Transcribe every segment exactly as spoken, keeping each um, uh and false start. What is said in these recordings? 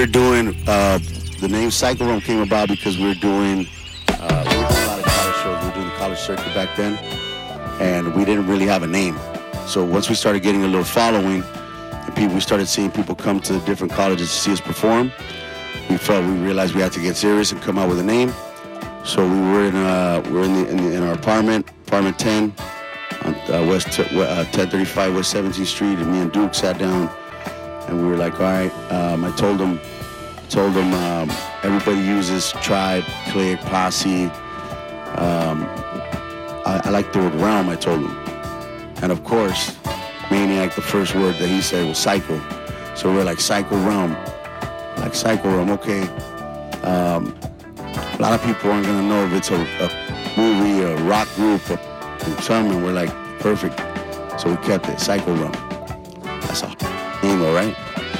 we're doing, uh, the name Cycle Room came about because we were doing, uh, we were doing a lot of college shows. We were doing the college circuit back then, and we didn't really have a name. So once we started getting a little following, and people, we started seeing people come to different colleges to see us perform, we felt, we realized we had to get serious and come out with a name. So we were in, uh, we were in, the, in, the, in our apartment, apartment ten, on uh, West uh, ten thirty-five West seventeenth Street, and me and Duke sat down, and we were like, all right. Um, I told him, told him um, everybody uses Tribe, Click, Posse. Um, I, I like the word realm, I told him. And of course, Maniac, the first word that he said was Psycho. So we're like, Psycho Realm. Like Psycho Realm, okay. Um, a lot of people aren't gonna know if it's a, a movie, a rock group, or something. And we're like, perfect. So we kept it, Psycho Realm. That's a name, all right?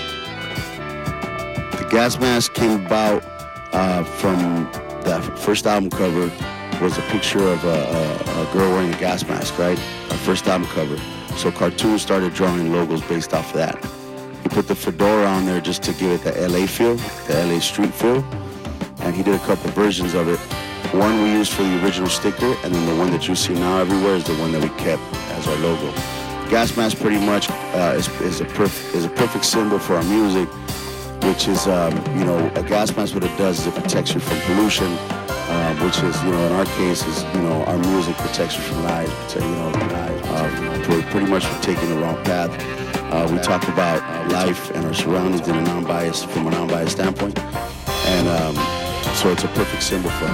The gas mask came about uh, from the first album cover was a picture of a, a, a girl wearing a gas mask, right? Our first album cover. So Cartoon started drawing logos based off of that. He put the fedora on there just to give it the L A feel, the L A street feel. And he did a couple versions of it. One we used for the original sticker, and then the one that you see now everywhere is the one that we kept as our logo. Gas mask pretty much uh, is, is, a perf- is a perfect symbol for our music, which is, um, you know, a gas mask, what it does is it protects you from pollution, uh, which is, you know, in our case is, you know, our music protects you from lies, protect, you know, lies, uh, for pretty much for taking the wrong path. Uh, we talk about life and our surroundings in a non-biased, from a non-biased standpoint, and um, so it's a perfect symbol for our